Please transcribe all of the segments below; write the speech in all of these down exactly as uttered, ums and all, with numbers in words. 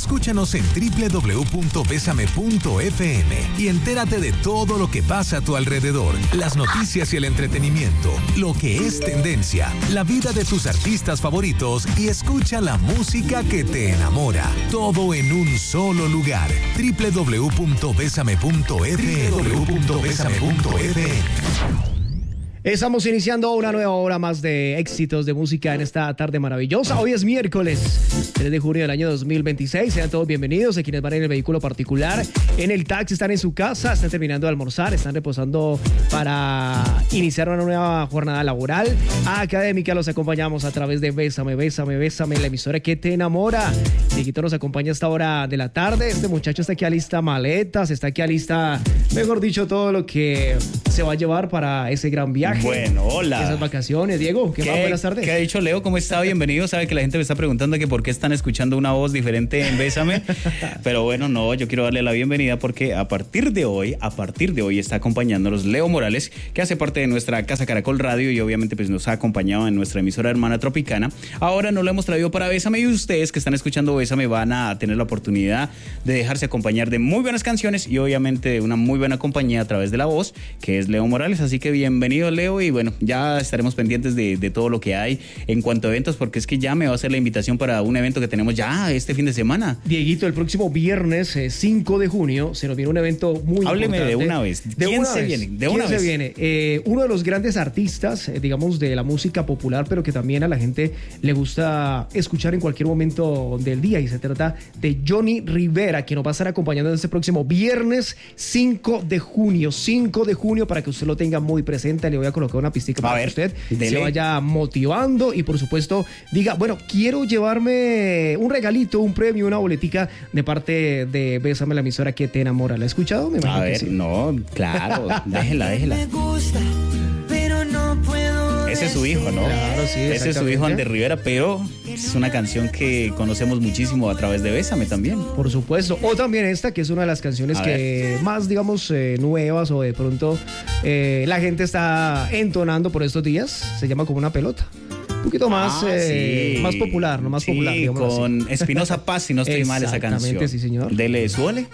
Escúchanos en doble u doble u doble u punto bésame punto efe eme y entérate de todo lo que pasa a tu alrededor, las noticias y el entretenimiento, lo que es tendencia, la vida de tus artistas favoritos y escucha la música que te enamora. Todo en un solo lugar. doble u doble u doble u punto bésame punto efe eme. doble u doble u doble u punto bésame punto efe eme. Estamos iniciando una nueva hora más de éxitos de música en esta tarde maravillosa. Hoy es miércoles, tres de junio del año dos mil veintiséis. Sean todos bienvenidos a quienes van en el vehículo particular, en el taxi, están en su casa, están terminando de almorzar, están reposando para iniciar una nueva jornada laboral. Académica, los acompañamos a través de Bésame, Bésame, Bésame, la emisora que te enamora. Dieguito nos acompaña a esta hora de la tarde. Este muchacho está aquí a lista maletas, está aquí a lista, mejor dicho, todo lo que se va a llevar para ese gran viaje. Bueno, hola. Esas vacaciones, Diego, ¿qué, ¿Qué más? Buenas tardes. ¿Qué ha dicho Leo? ¿Cómo está? Bienvenido. Sabe que la gente me está preguntando que por qué están escuchando una voz diferente en Bésame. Pero bueno, no, yo quiero darle la bienvenida porque a partir de hoy, a partir de hoy está acompañándonos Leo Morales, que hace parte de nuestra Casa Caracol Radio y obviamente pues nos ha acompañado en nuestra emisora hermana Tropicana. Ahora nos lo hemos traído para Bésame y ustedes que están escuchando Bésame van a tener la oportunidad de dejarse acompañar de muy buenas canciones y obviamente de una muy buena compañía a través de la voz, que es Leo Morales. Así que bienvenido, Leo. Y bueno, ya estaremos pendientes de, de todo lo que hay en cuanto a eventos, porque es que ya me va a hacer la invitación para un evento que tenemos ya este fin de semana. Dieguito, el próximo viernes eh, cinco de junio se nos viene un evento muy Hábleme importante. de una vez. ¿De ¿Quién una se vez? viene? De ¿Quién una se vez. viene? Eh, uno de los grandes artistas, eh, digamos, de la música popular, pero que también a la gente le gusta escuchar en cualquier momento del día, y se trata de Johnny Rivera, quien nos va a estar acompañando en este próximo viernes cinco de junio. cinco de junio, para que usted lo tenga muy presente. Le voy a colocar una pistica para que usted dele. Se vaya motivando y por supuesto diga, bueno, quiero llevarme un regalito, un premio, una boletica de parte de Bésame, la emisora que te enamora. ¿La ha escuchado? Me a ver, sí. No, claro, déjela, déjela. Me gusta, pero no puedo. Ese es su hijo, ¿no? Claro, sí. Ese es su hijo, Ander Rivera, pero es una canción que conocemos muchísimo a través de Bésame también. Por supuesto. O también esta, que es una de las canciones a que ver. más, digamos, eh, nuevas o de pronto eh, la gente está entonando por estos días. Se llama Como una pelota. Un poquito más, ah, eh, sí. más popular, no más sí, popular. Con así. Espinosa Paz, si no estoy mal esa canción. Exactamente, sí, señor. Dele, suele.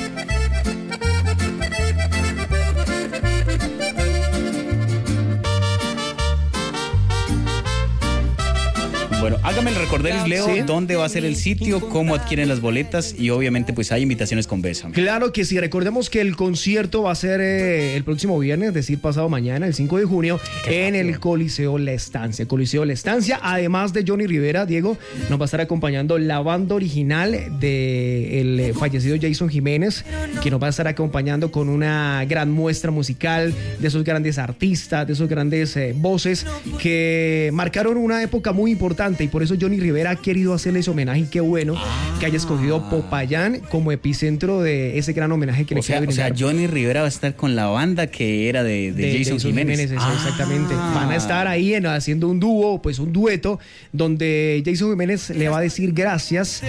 Bueno, hágame el recorderis, Leo, ¿sí? ¿Dónde va a ser el sitio? ¿Cómo adquieren las boletas? Y obviamente pues hay invitaciones con Bésame. Claro que sí, recordemos que el concierto va a ser eh, el próximo viernes, es decir, pasado mañana, el cinco de junio, Qué en rápido. el Coliseo La Estancia. Coliseo La Estancia, además de Johnny Rivera, Diego, nos va a estar acompañando la banda original del fallecido Jason Jiménez, que nos va a estar acompañando con una gran muestra musical de esos grandes artistas, de esos grandes eh, voces que marcaron una época muy importante. Y por eso Johnny Rivera ha querido hacerle ese homenaje, y qué bueno ah. que haya escogido Popayán como epicentro de ese gran homenaje que o le sea, quiere brindar. O sea, Johnny Rivera va a estar con la banda que era de, de, de Jason, Jason Jiménez. Jiménez ah. Exactamente. Van a estar ahí en, haciendo un dúo, pues un dueto, donde Jason Jiménez le va a decir gracias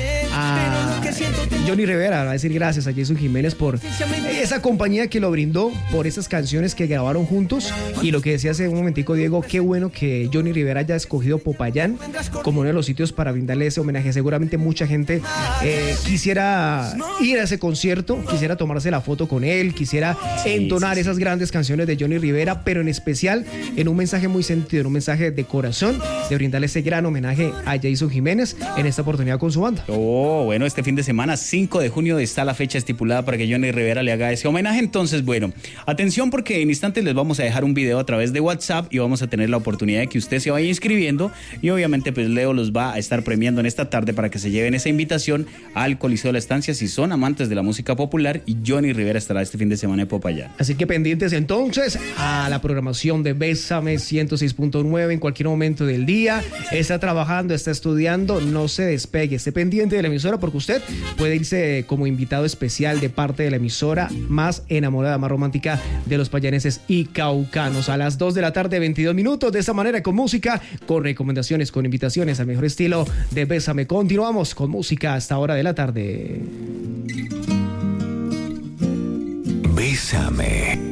a Johnny Rivera, va a decir gracias a Jason Jiménez por esa compañía que lo brindó, por esas canciones que grabaron juntos. Y lo que decía hace un momentico, Diego, qué bueno que Johnny Rivera haya escogido Popayán como uno de los sitios para brindarle ese homenaje. Seguramente mucha gente eh, quisiera ir a ese concierto, quisiera tomarse la foto con él, quisiera sí, entonar sí, sí. esas grandes canciones de Johnny Rivera, pero en especial en un mensaje muy sentido, en un mensaje de corazón, de brindarle ese gran homenaje a Jason Jiménez en esta oportunidad con su banda. Oh, bueno, este fin de semana, cinco de junio, está la fecha estipulada para que Johnny Rivera le haga ese homenaje. Entonces, bueno, atención, porque en instantes les vamos a dejar un video a través de WhatsApp y vamos a tener la oportunidad de que usted se vaya inscribiendo y obviamente pues Leo los va a estar premiando en esta tarde para que se lleven esa invitación al Coliseo de la Estancia si son amantes de la música popular, y Johnny Rivera estará este fin de semana en Popayán. Así que pendientes entonces a la programación de Bésame ciento seis punto nueve en cualquier momento del día. Está trabajando, está estudiando, no se despegue, esté pendiente de la emisora, porque usted puede irse como invitado especial de parte de la emisora más enamorada, más romántica de los payaneses y caucanos. A las dos de la tarde, veintidós minutos, de esta manera, con música, con recomendaciones, con invitaciones al mejor estilo de Bésame. Continuamos con música hasta hora de la tarde. Bésame.